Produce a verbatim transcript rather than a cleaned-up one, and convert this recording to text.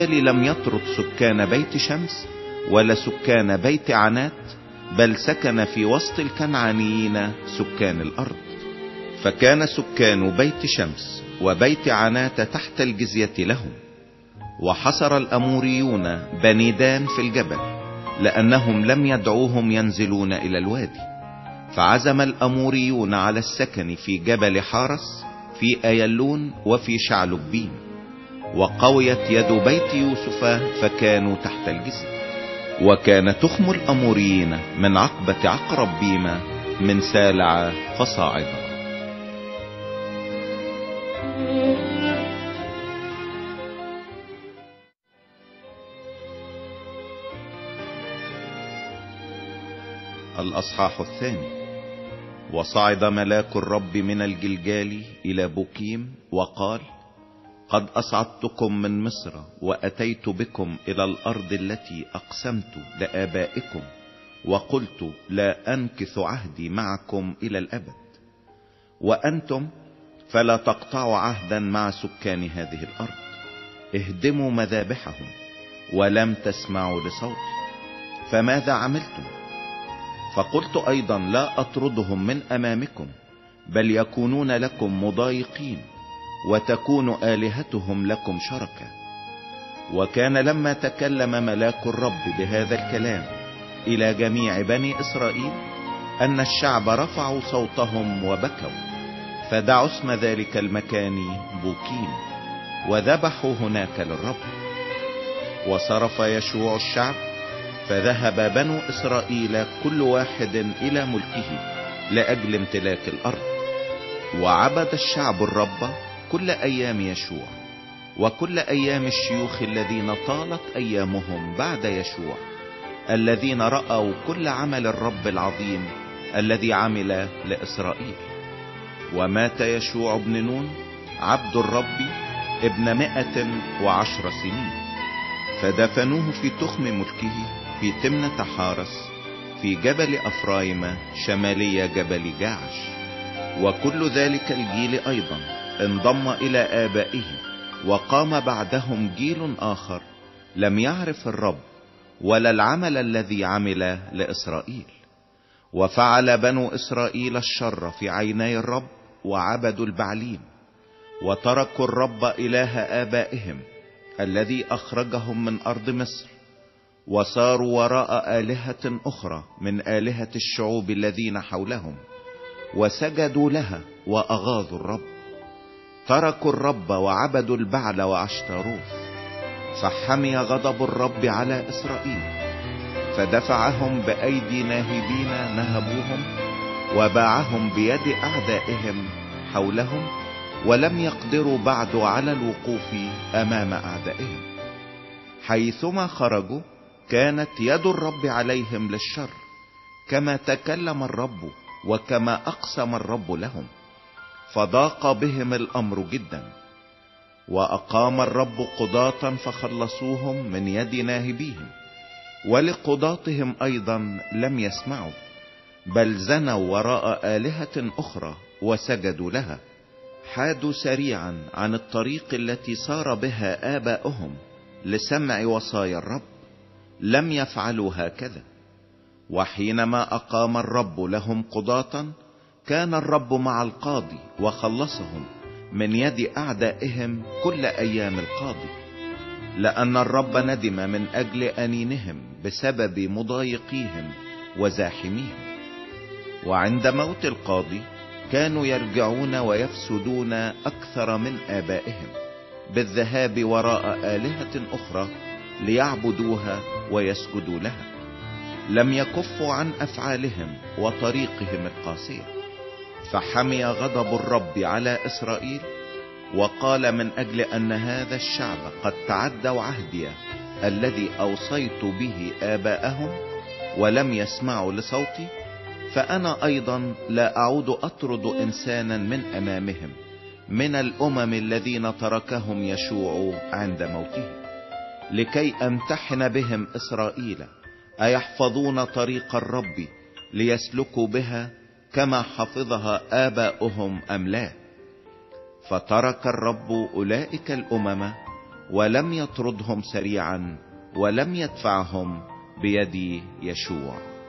لم يطرد سكان بيت شمس ولا سكان بيت عنات، بل سكن في وسط الكنعانيين سكان الأرض. فكان سكان بيت شمس وبيت عنات تحت الجزية لهم. وحصر الأموريون بني دان في الجبل، لأنهم لم يدعوهم ينزلون إلى الوادي. فعزم الأموريون على السكن في جبل حارس، في أيلون، وفي شعلبين. وقويت يد بيت يوسف فكانوا تحت الجزية. وكان تخم الأموريين من عقبة عقرب بيما من سالع فصاعدا. الأصحاح الثاني. وصعد ملاك الرب من الجلجال إلى بوكيم وقال: قد أصعدتكم من مصر وأتيت بكم إلى الأرض التي أقسمت لآبائكم، وقلت لا أنكث عهدي معكم إلى الأبد. وأنتم فلا تقطعوا عهدا مع سكان هذه الأرض. اهدموا مذابحهم ولم تسمعوا لصوتي، فماذا عملتم؟ فقلت أيضا لا أطردهم من أمامكم، بل يكونون لكم مضايقين، وتكون آلهتهم لكم شركة. وكان لما تكلم ملاك الرب بهذا الكلام إلى جميع بني إسرائيل أن الشعب رفعوا صوتهم وبكوا، فدعوا اسم ذلك المكان بوكيم، وذبحوا هناك للرب. وصرف يشوع الشعب، فذهب بنو إسرائيل كل واحد إلى ملكه لأجل امتلاك الأرض. وعبد الشعب الرب كل أيام يشوع، وكل أيام الشيوخ الذين طالت أيامهم بعد يشوع، الذين رأوا كل عمل الرب العظيم الذي عمل لإسرائيل. ومات يشوع بن نون عبد الرب ابن مائة وعشر سنين، فدفنوه في تخم ملكه في تمنة حارس في جبل أفرايم شمالي جبل جاعش. وكل ذلك الجيل أيضا انضم إلى آبائه، وقام بعدهم جيل آخر لم يعرف الرب ولا العمل الذي عمل لإسرائيل. وفعل بنو إسرائيل الشر في عيني الرب، وعبدوا البعليم، وتركوا الرب إله آبائهم الذي أخرجهم من أرض مصر، وصاروا وراء آلهة أخرى من آلهة الشعوب الذين حولهم، وسجدوا لها وأغاظوا الرب. تركوا الرب وعبدوا البعل وعشتاروث، فحمي غضب الرب على إسرائيل، فدفعهم بأيدي ناهبين نهبوهم، وباعهم بيد أعدائهم حولهم، ولم يقدروا بعد على الوقوف أمام أعدائهم. حيثما خرجوا كانت يد الرب عليهم للشر، كما تكلم الرب وكما أقسم الرب لهم، فضاق بهم الأمر جدا. وأقام الرب قضاة فخلصوهم من يد ناهبيهم، ولقضاتهم أيضا لم يسمعوا، بل زنوا وراء آلهة أخرى وسجدوا لها. حادوا سريعا عن الطريق التي سار بها آباؤهم لسمع وصايا الرب، لم يفعلوا هكذا. وحينما أقام الرب لهم قضاة، كان الرب مع القاضي وخلصهم من يد أعدائهم كل أيام القاضي، لأن الرب ندم من أجل أنينهم بسبب مضايقيهم وزاحميهم. وعند موت القاضي كانوا يرجعون ويفسدون أكثر من آبائهم بالذهاب وراء آلهة أخرى ليعبدوها ويسجدوا لها. لم يكفوا عن أفعالهم وطريقهم القاسية، فحمي غضب الرب على إسرائيل، وقال من أجل أن هذا الشعب قد تعدوا عهدي الذي أوصيت به آباءهم ولم يسمعوا لصوتي، فأنا أيضا لا أعود أطرد إنسانا من أمامهم من الأمم الذين تركهم يشوع عند موته، لكي أمتحن بهم إسرائيل أيحفظون طريق الرب ليسلكوا بها كما حفظها آباؤهم أم لا. فترك الرب أولئك الأمم ولم يطردهم سريعا ولم يدفعهم بيد يشوع.